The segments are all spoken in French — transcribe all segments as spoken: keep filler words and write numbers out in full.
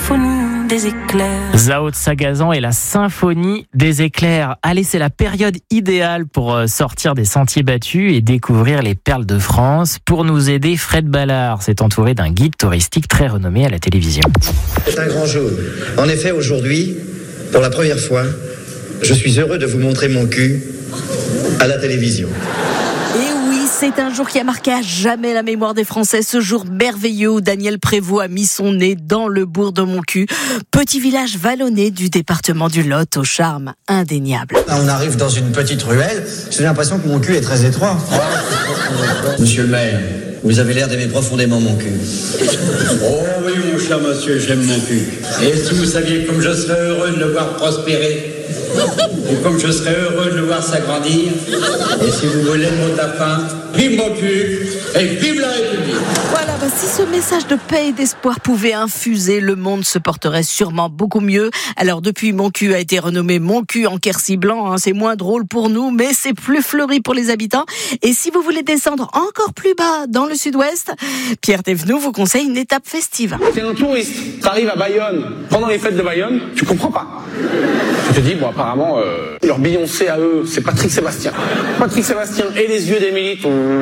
symphonie des éclairs. Zao de Sagazan et la symphonie des éclairs. Allez, c'est la période idéale pour sortir des sentiers battus et découvrir les perles de France. Pour nous aider, Fred Ballard s'est entouré d'un guide touristique très renommé à la télévision. C'est un grand jour. En effet, aujourd'hui, pour la première fois, je suis heureux de vous montrer mon cul à la télévision. Et oui, c'est un jour qui a marqué à jamais la mémoire des Français. Ce jour merveilleux où Daniel Prévost a mis son nez dans le bourg de Montcuq, petit village vallonné du département du Lot au charme indéniable. On arrive dans une petite ruelle, j'ai l'impression que mon cul est très étroit. Monsieur le maire, vous avez l'air d'aimer profondément mon cul. Oh oui, mon cher monsieur, j'aime mon cul. Et si vous saviez comme je serais heureux de le voir prospérer, et comme je serais heureux de le voir s'agrandir, et si vous voulez le mot de la fin, vive mon cul et vive la République. Voilà, bah si ce message de paix et d'espoir pouvait infuser, le monde se porterait sûrement beaucoup mieux. Alors depuis, Montcuq a été renommé Montcuq en Quercy blanc, hein, c'est moins drôle pour nous, mais c'est plus fleuri pour les habitants. Et si vous voulez descendre encore plus bas dans le sud-ouest, Pierre Thévenoud vous conseille une étape festive. T'es un touriste, t'arrives à Bayonne, pendant les fêtes de Bayonne, tu comprends pas. Tu te dis, bon, apparemment, euh, leur Beyoncé à eux, c'est Patrick Sébastien. Patrick Sébastien et les yeux d'Émilie.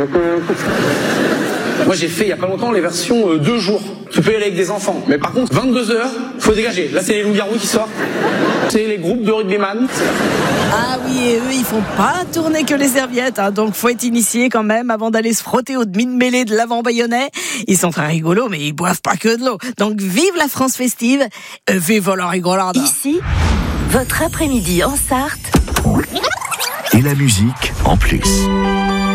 Moi, j'ai fait il y a pas longtemps les versions euh, deux jours. Tu peux y aller avec des enfants. Mais par contre, vingt-deux heures, faut dégager. Là, c'est les loups-garous qui sortent. C'est les groupes de rugbyman. Ah oui, et eux, ils font pas tourner que les serviettes, hein, donc faut être initié quand même avant d'aller se frotter au demi-mêlée de l'avant bayonnais. Ils sont très rigolos, mais ils boivent pas que de l'eau. Donc vive la France festive, euh, vive la rigolade. Ici, votre après-midi en Sarthe. Et la musique en plus.